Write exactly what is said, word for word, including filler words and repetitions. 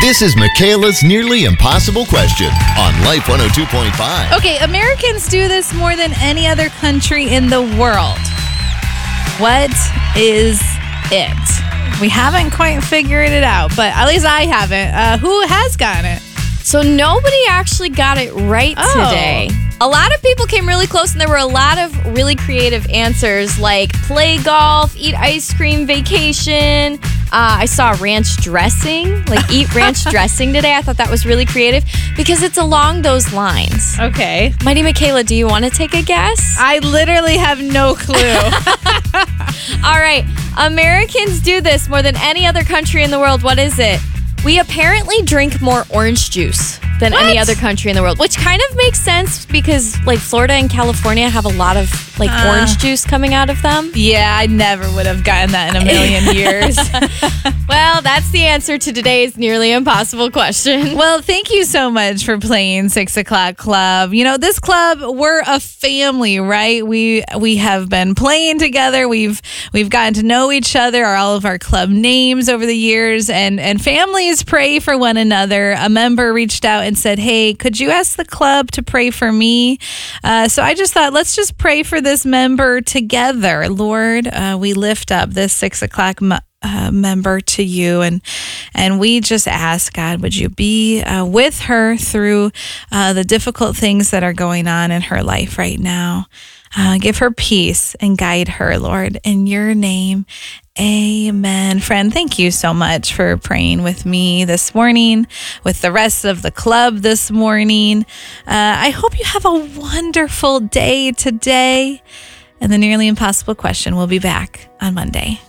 This is Michaela's Nearly Impossible Question on Life one oh two point five. Okay, Americans do this more than any other country in the world. What is it? We haven't quite figured it out, but at least I haven't. Uh, who has gotten it? So nobody actually got it right Oh. today. A lot of people came really close, and there were a lot of really creative answers like play golf, eat ice cream, vacation. Uh, I saw ranch dressing, like eat ranch dressing today. I thought that was really creative because it's along those lines. Okay. Mighty Michaela, do you want to take a guess? I literally have no clue. All right. Americans do this more than any other country in the world. What is it? We apparently drink more orange juice than What? any other country in the world, which kind of makes sense because like Florida and California have a lot of like Uh. orange juice coming out of them. Yeah, I never would have gotten that in a million years. Well, that's the answer to today's nearly impossible question. Well, thank you so much for playing Six O'Clock Club. You know, this club, we're a family, right? We we have been playing together. We've we've gotten to know each other, all of our club names over the years, and and families pray for one another. A member reached out and said, "Hey, could you ask the club to pray for me?" Uh, so I just thought, let's just pray for this member together. Lord, uh, we lift up this Six O'Clock mo- Uh, member to you, and and we just ask, God, would you be uh, with her through uh, the difficult things that are going on in her life right now. Uh, give her peace and guide her, Lord, in your name. Amen. Friend, thank you so much for praying with me this morning, with the rest of the club this morning. Uh, I hope you have a wonderful day today. And the Nearly Impossible Question will be back on Monday.